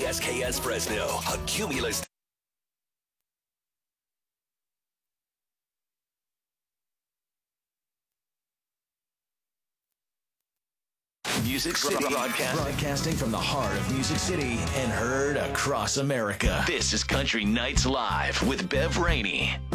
KSKS Fresno, a Cumulus. Music City broadcasting from the heart of Music City and heard across America. This is Country Nights Live with Bev Rainey.